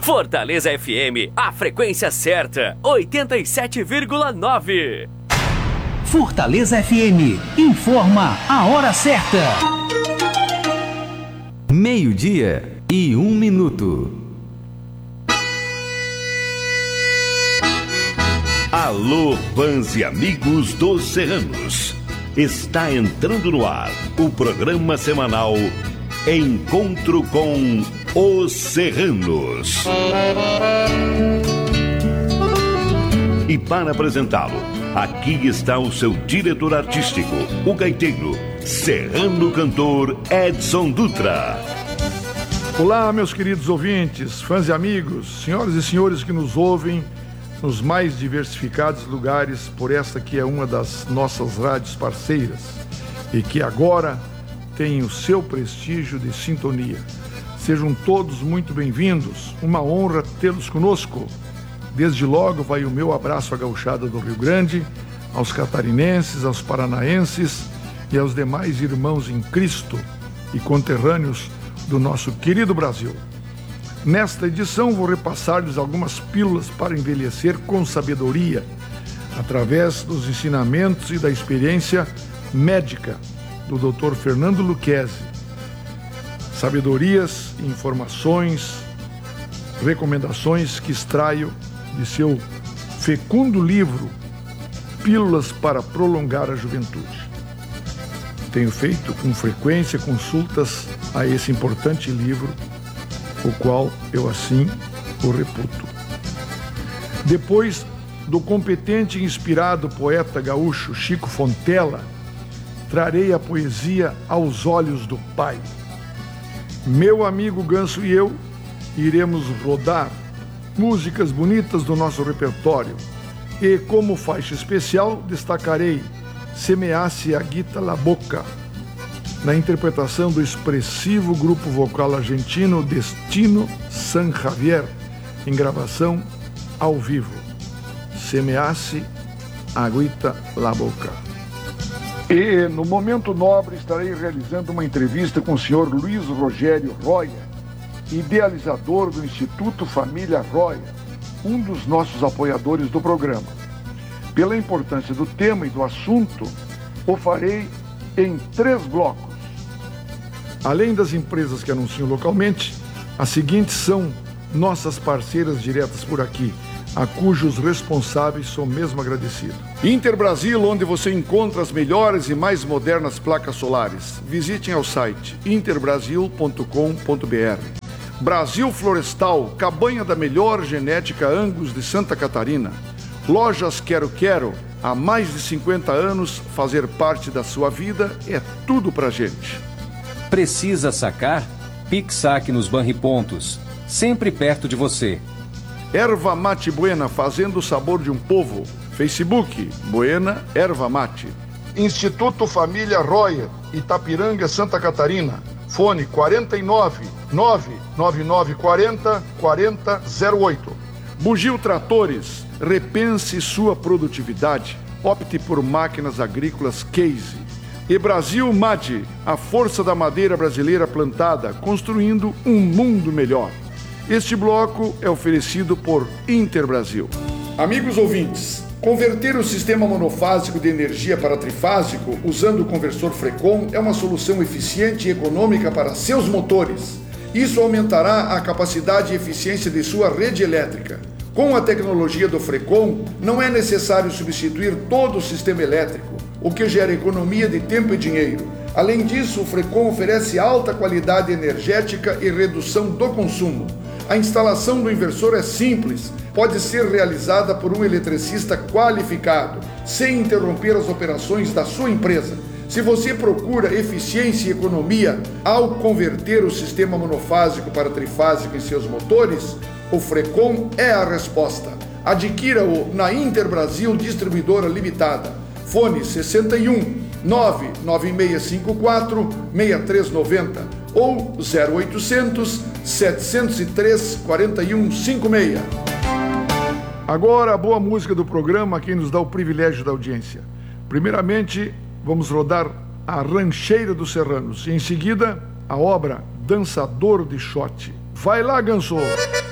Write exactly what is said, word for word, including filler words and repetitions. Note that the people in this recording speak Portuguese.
Fortaleza F M, a frequência certa, oitenta e sete vírgula nove. Fortaleza F M, informa a hora certa. Meio-dia e um minuto. Alô, fãs e amigos dos Serranos. Está entrando no ar o programa semanal Encontro com os Serranos. E para apresentá-lo, aqui está o seu diretor artístico, o gaiteiro, serrano cantor Edson Dutra. Olá, meus queridos ouvintes, fãs e amigos, senhoras e senhores que nos ouvem nos mais diversificados lugares por esta que é uma das nossas rádios parceiras e que agora tem o seu prestígio de sintonia. Sejam todos muito bem-vindos, uma honra tê-los conosco. Desde logo vai o meu abraço à gauchada do Rio Grande, aos catarinenses, aos paranaenses e aos demais irmãos em Cristo e conterrâneos do nosso querido Brasil. Nesta edição vou repassar-lhes algumas pílulas para envelhecer com sabedoria, através dos ensinamentos e da experiência médica do doutor Fernando Lucchesi. Sabedorias, informações, recomendações que extraio de seu fecundo livro Pílulas para Prolongar a Juventude. Tenho feito com frequência consultas a esse importante livro, o qual eu assim o reputo. Depois do competente e inspirado poeta gaúcho Chico Fontella, trarei a poesia Aos Olhos do Pai. Meu amigo Ganso e eu iremos rodar músicas bonitas do nosso repertório e, como faixa especial, destacarei Semeasse a Guita La Boca, na interpretação do expressivo grupo vocal argentino Destino San Javier, em gravação ao vivo. Semeasse a Guita La Boca. E, no momento nobre, estarei realizando uma entrevista com o senhor Luiz Rogério Roya, idealizador do Instituto Família Roya, um dos nossos apoiadores do programa. Pela importância do tema e do assunto, o farei em três blocos. Além das empresas que anunciam localmente, as seguintes são nossas parceiras diretas por aqui, a cujos responsáveis sou mesmo agradecido. Interbrasil, onde você encontra as melhores e mais modernas placas solares. Visitem ao site interbrasil ponto com ponto br. Brasil Florestal, cabanha da melhor genética Angus de Santa Catarina. Lojas Quero Quero, há mais de cinquenta anos, fazer parte da sua vida é tudo pra gente. Precisa sacar? Pix-saque nos Banripontos, sempre perto de você. Erva Mate Buena, fazendo o sabor de um povo. Facebook, Buena Erva Mate. Instituto Família Roya, Itapiranga, Santa Catarina. Fone quarenta e nove, nove nove nove quarenta, quarenta zero oito. Bugio Tratores, repense sua produtividade. Opte por máquinas agrícolas Case. E Brasil M A D, a força da madeira brasileira plantada, construindo um mundo melhor. Este bloco é oferecido por Interbrasil. Amigos ouvintes, converter o sistema monofásico de energia para trifásico usando o conversor Frecon é uma solução eficiente e econômica para seus motores. Isso aumentará a capacidade e eficiência de sua rede elétrica. Com a tecnologia do Frecon, não é necessário substituir todo o sistema elétrico, o que gera economia de tempo e dinheiro. Além disso, o Frecon oferece alta qualidade energética e redução do consumo. A instalação do inversor é simples, pode ser realizada por um eletricista qualificado, sem interromper as operações da sua empresa. Se você procura eficiência e economia ao converter o sistema monofásico para trifásico em seus motores, o Frecon é a resposta. Adquira-o na Interbrasil Distribuidora Limitada. Fone sessenta e um, nove nove seis cinco quatro, seis três nove zero ou zero oitocentos, setecentos e três, quarenta e um cinquenta e seis. Agora a boa música do programa, quem nos dá o privilégio da audiência. Primeiramente, vamos rodar a Rancheira dos Serranos e em seguida a obra Dançador de Xote. Vai lá, Ganso!